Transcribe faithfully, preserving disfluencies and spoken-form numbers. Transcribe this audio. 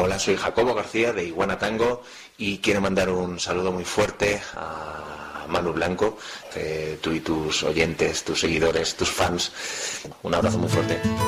Hola, soy Jacobo García de Iguana Tango y quiero mandar un saludo muy fuerte a Manu Blanco, eh, tú y tus oyentes, tus seguidores, tus fans. Un abrazo muy fuerte.